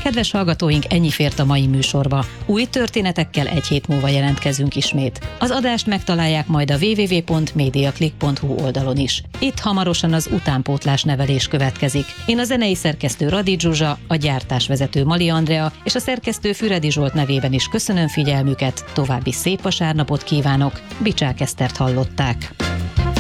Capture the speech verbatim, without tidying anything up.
Kedves hallgatóink, ennyi fért a mai műsorba. Új történetekkel egy hét múlva jelentkezünk ismét. Az adást megtalálják majd a double-u double-u double-u pont mediaclick pont hu oldalon is. Itt hamarosan az utánpótlás nevelés következik. Én a zenei szerkesztő Radi Zsuzsa, a gyártásvezető Mali Andrea és a szerkesztő Füredi Zsolt nevében is köszönöm figyelmüket, további szép vasárnapot kívánok, Bicsák Esztert hallották.